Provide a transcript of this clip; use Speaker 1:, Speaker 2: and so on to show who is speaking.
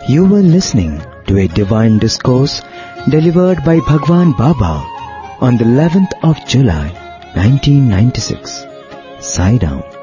Speaker 1: You were listening to a divine discourse delivered by Bhagwan Baba on the 11th of July, 1996. Sai Ram.